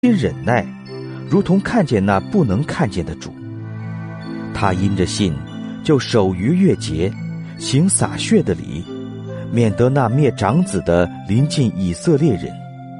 心忍耐，如同看见那不能看见的主。他因着信，就守逾越节，行洒血的礼，免得那灭长子的临近以色列人。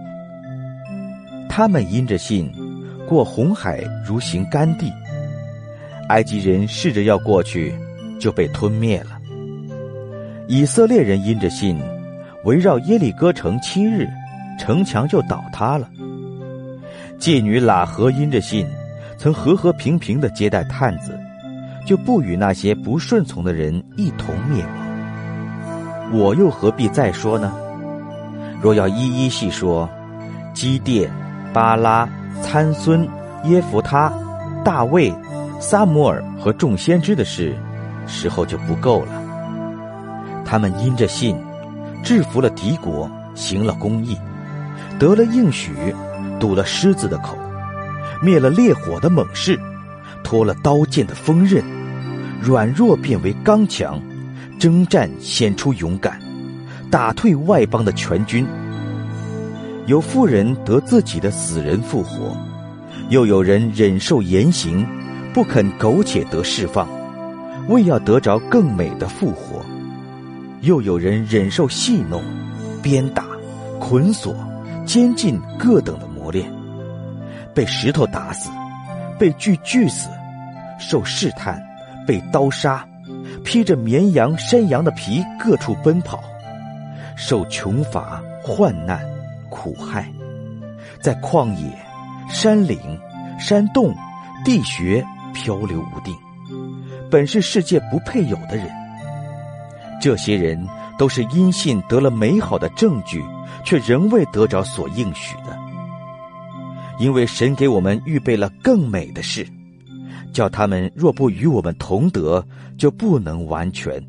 他们因着信，过红海如行干地，埃及人试着要过去，就被吞灭了。以色列人因着信，围绕耶利哥城7日，城墙就倒塌了。妓女喇合因着信，曾和和平平地接待探子，就不与那些不顺从的人一同灭亡。我又何必再说呢？若要一一细说，基甸、巴拉、参孙、耶弗他、大卫、撒母耳和众先知的事，时候就不够了。他们因着信，制服了敌国，行了公义，得了应许，堵了狮子的口，灭了烈火的猛士，脱了刀剑的锋刃，软弱变为刚强，征战显出勇敢，打退外邦的全军。有妇人得自己的死人复活，又有人忍受严刑，不肯苟且得释放，为要得着更美的复活。又有人忍受戏弄、鞭打、捆锁、监禁各等的磨练，被石头打死，被锯死，受试探，被刀杀，披着绵羊、山羊的皮各处奔跑，受穷乏、患难、苦害，在旷野、山岭、山洞、地穴漂流无定，本是世界不配有的人。这些人都是因信得了美好的证据，却仍未得着所应许的。因为神给我们预备了更美的事，叫他们若不与我们同得，就不能完全。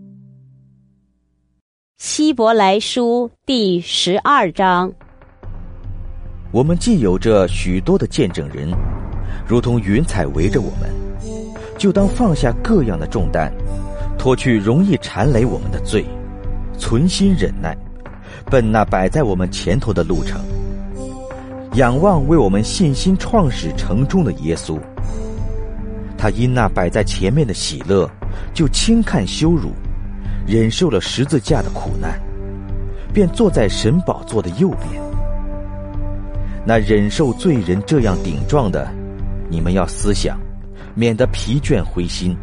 希伯来书第12章。 我们既有着许多的见证人，如同云彩围着我们，就当放下各样的重担，脱去容易缠累我们的罪，存心忍耐，奔那摆在我们前头的路程，仰望为我们信心创始成终的耶稣。他因那摆在前面的喜乐，就轻看羞辱，忍受了十字架的苦难，便坐在神宝座的右边。那忍受罪人这样顶撞的，你们要思想，免得疲倦灰心。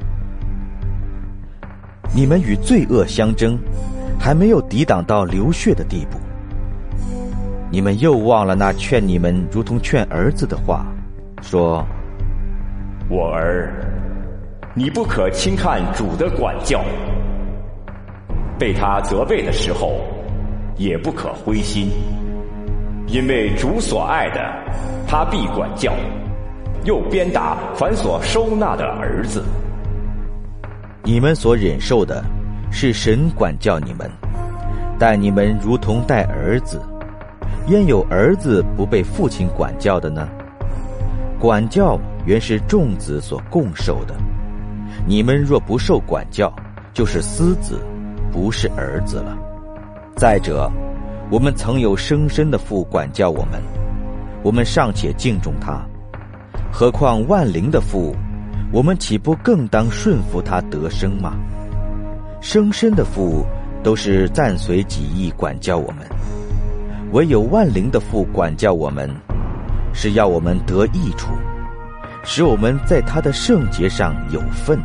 你们与罪恶相争，还没有抵挡到流血的地步。你们又忘了那劝你们如同劝儿子的话，说： 我儿，你不可轻看主的管教，被他责备的时候，也不可灰心，因为主所爱的，他必管教，又鞭打凡所收纳的儿子。 你们所忍受的，是神管教你们，待你们如同待儿子。焉有儿子不被父亲管教的呢？管教原是众子所共受的。你们若不受管教，就是私子，不是儿子了。再者，我们曾有生身的父管教我们，我们尚且敬重他，何况万灵的父，我们岂不更当顺服他得生吗？生身的父都是暂随己意管教我们，唯有万灵的父管教我们，是要我们得益处，使我们在他的圣洁上有份。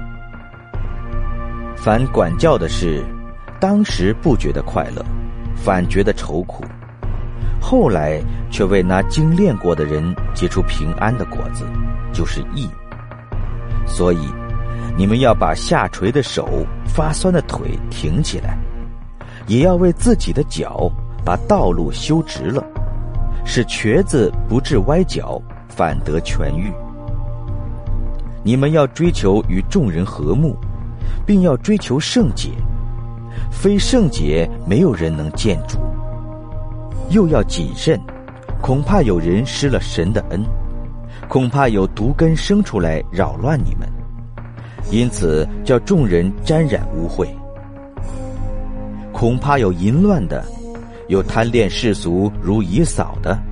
凡管教的事，当时不觉得快乐，反觉得愁苦，后来却为那经练过的人结出平安的果子，就是义。所以你们要把下垂的手、发酸的腿挺起来，也要为自己的脚把道路修直了，使瘸子不致歪脚，反得痊愈。你们要追求与众人和睦，并要追求圣洁，非圣洁没有人能见主。又要谨慎，恐怕有人失了神的恩，恐怕有毒根生出来扰乱你们，因此叫众人沾染污秽。恐怕有淫乱的，有贪恋世俗如以扫的，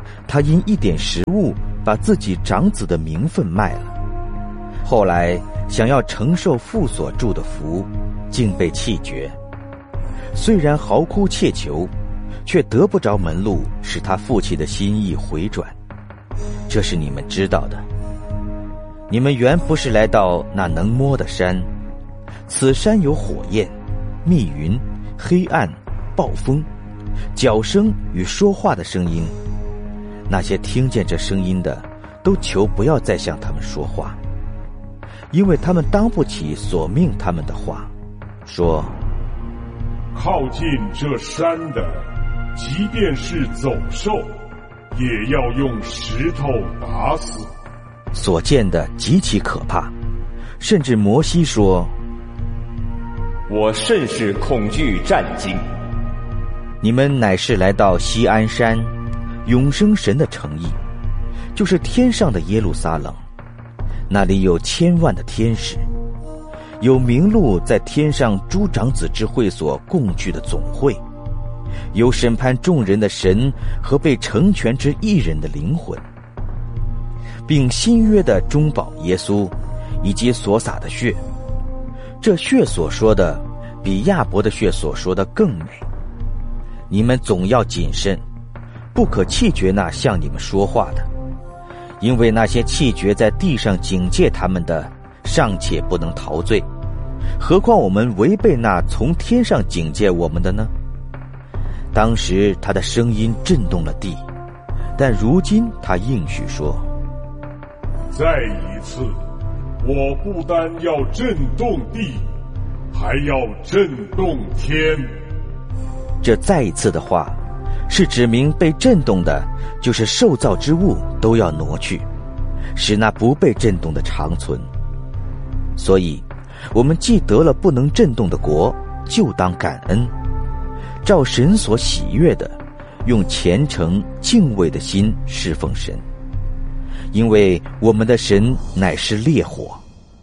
他因一点食物把自己长子的名分卖了，后来想要承受父所祝的福，竟被弃绝。虽然嚎哭切求，却得不着门路，使他父亲的心意回转。这是你们知道的。你们原不是来到那能摸的山，此山有火焰、密云、黑暗、暴风、脚声与说话的声音。那些听见这声音的，都求不要再向他们说话，因为他们当不起所命他们的话，说： 靠近这山的，即便是走兽，也要用石头打死。 所见的极其可怕，甚至摩西说： 我甚是恐惧战惊。 你们乃是来到锡安山，永生神的城邑，就是天上的耶路撒冷，那里有千万的天使，有名录在天上诸长子之会所共聚的总会，有审判众人的神和被成全之一人的灵魂，并新约的中保耶稣，以及所洒的血。这血所说的，比亚伯的血所说的更美。你们总要谨慎，不可弃绝那向你们说话的，因为那些弃绝在地上警戒他们的，尚且不能逃罪，何况我们违背那从天上警戒我们的呢？当时他的声音震动了地，但如今他应许说： 再一次，我不单要震动地，还要震动天。 这再一次的话，是指明被震动的，就是受造之物都要挪去，使那不被震动的长存。所以我们既得了不能震动的国，就当感恩，照神所喜悦的，用虔诚敬畏的心侍奉神，因为我们的神乃是烈火。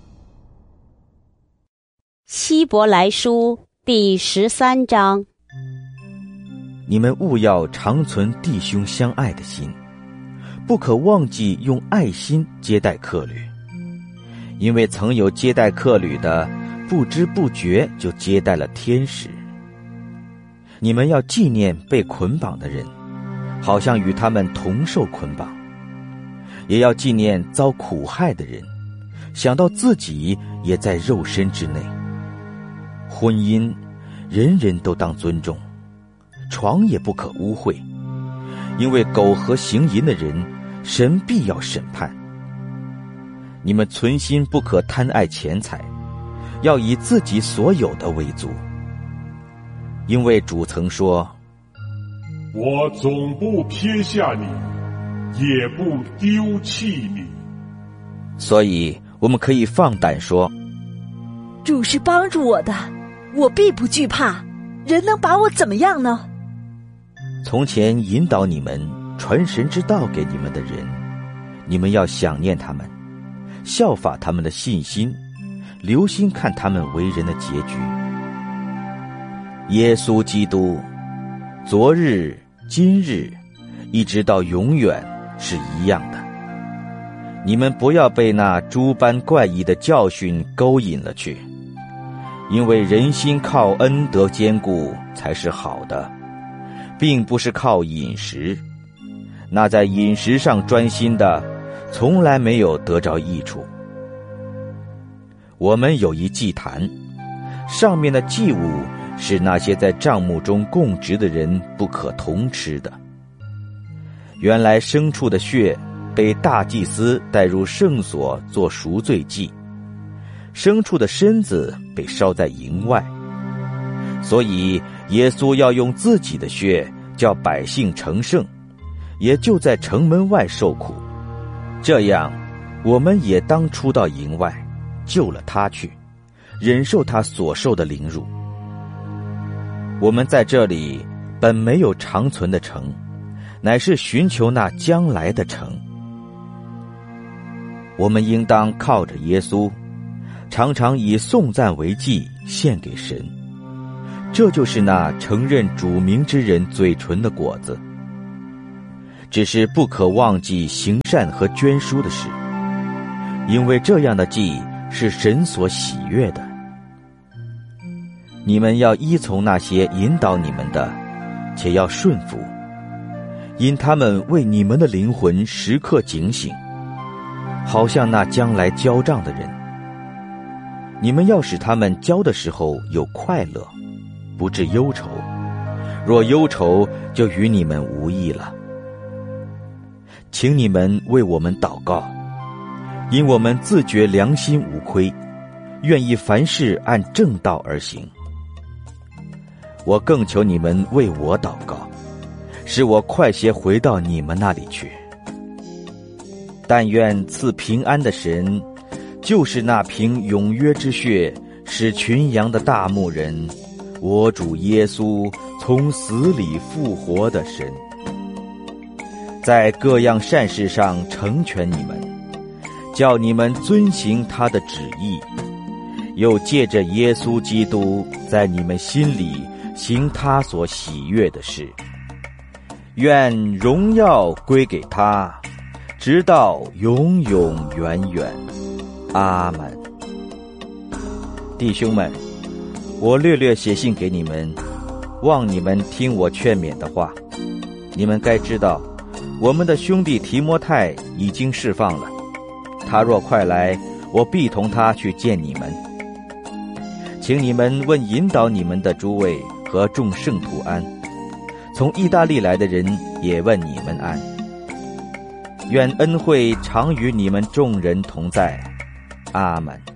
希伯来书第13章。 你们务要常存弟兄相爱的心，不可忘记用爱心接待客旅，因为曾有接待客旅的，不知不觉就接待了天使。你们要纪念被捆绑的人，好像与他们同受捆绑，也要纪念遭苦害的人，想到自己也在肉身之内。婚姻人人都当尊重，床也不可污秽，因为苟合行淫的人，神必要审判。你们存心不可贪爱钱财，要以自己所有的为足，因为主曾说： 我总不撇下你，也不丢弃你。 所以我们可以放胆说： 主是帮助我的，我必不惧怕，人能把我怎么样呢？ 从前引导你们传神之道给你们的人，你们要想念他们，效法他们的信心，留心看他们为人的结局。耶稣基督昨日今日一直到永远是一样的。你们不要被那诸般怪异的教训勾引了去，因为人心靠恩得坚固才是好的，并不是靠饮食。那在饮食上专心的，从来没有得着益处。我们有一祭坛，上面的祭物是那些在帐幕中供职的人不可同吃的。原来牲畜的血被大祭司带入圣所做赎罪祭，牲畜的身子被烧在营外，所以耶稣要用自己的血叫百姓成圣，也就在城门外受苦。这样我们也当出到营外，救了他去，忍受他所受的凌辱。我们在这里本没有长存的城，乃是寻求那将来的城。我们应当靠着耶稣，常常以颂赞为祭献给神，这就是那承认主名之人嘴唇的果子。 只是不可忘记行善和捐书的事，因为这样的祭是神所喜悦的。你们要依从那些引导你们的，且要顺服，因他们为你们的灵魂时刻警醒，好像那将来交账的人。你们要使他们交的时候有快乐，不致忧愁，若忧愁，就与你们无益了。请你们为我们祷告，因我们自觉良心无亏，愿意凡事按正道而行。我更求你们为我祷告，使我快些回到你们那里去。但愿赐平安的神，就是那凭永约之血使群羊的大牧人，我主耶稣从死里复活的神，在各样善事上成全你们，叫你们遵行他的旨意，又借着耶稣基督在你们心里行他所喜悦的事。愿荣耀归给他，直到永永远远。阿们。弟兄们，我略略写信给你们，望你们听我劝勉的话。你们该知道，我们的兄弟提摩太已经释放了，他若快来，我必同他去见你们。请你们问引导你们的诸位和众圣徒安，从意大利来的人也问你们安。愿恩惠常与你们众人同在。阿们。